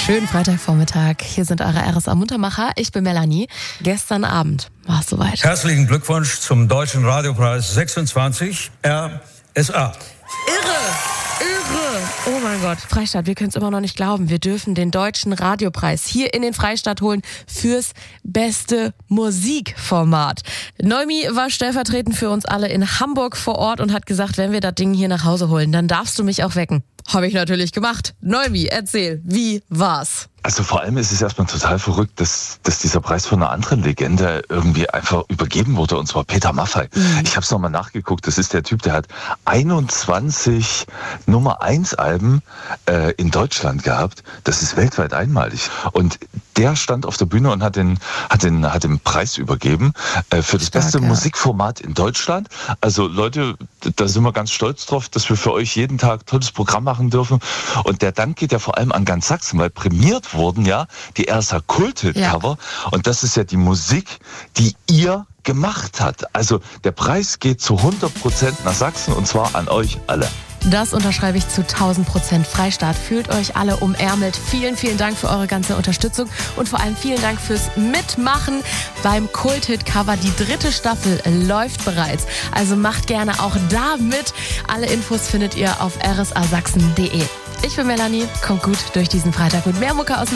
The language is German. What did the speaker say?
Schönen Freitagvormittag. Hier sind eure RSA Muntermacher. Ich bin Melanie. Gestern Abend war es soweit. Herzlichen Glückwunsch zum Deutschen Radiopreis 26 RSA. Irre! Oh mein Gott, Freistadt, wir können es immer noch nicht glauben. Wir dürfen den Deutschen Radiopreis hier in den Freistaat holen fürs beste Musikformat. Neumi war stellvertretend für uns alle in Hamburg vor Ort und hat gesagt, wenn wir das Ding hier nach Hause holen, dann darfst du mich auch wecken. Habe ich natürlich gemacht. Neumi, erzähl, wie war's? Also vor allem ist es erstmal total verrückt, dass dieser Preis von einer anderen Legende irgendwie einfach übergeben wurde, und zwar Peter Maffay. Ich habe es nochmal nachgeguckt, das ist der Typ, der hat 21 Nummer-1-Alben in Deutschland gehabt. Das ist weltweit einmalig. Und der stand auf der Bühne und hat den Preis übergeben für das beste Musikformat in Deutschland. Also Leute, da sind wir ganz stolz drauf, dass wir für euch jeden Tag tolles Programm machen dürfen. Und der Dank geht ja vor allem an ganz Sachsen, weil prämiert wurden ja die RSA Kult-Hit-Cover. Ja. Und das ist ja die Musik, die ihr gemacht habt. Also der Preis geht zu 100% nach Sachsen, und zwar an euch alle. Das unterschreibe ich zu 1000%. Freistaat, fühlt euch alle umärmelt. Vielen, vielen Dank für eure ganze Unterstützung und vor allem vielen Dank fürs Mitmachen beim Kult-Hit-Cover. Die 3. Staffel läuft bereits, also macht gerne auch da mit. Alle Infos findet ihr auf rsasachsen.de. Ich bin Melanie, kommt gut durch diesen Freitag mit mehr Mucke aus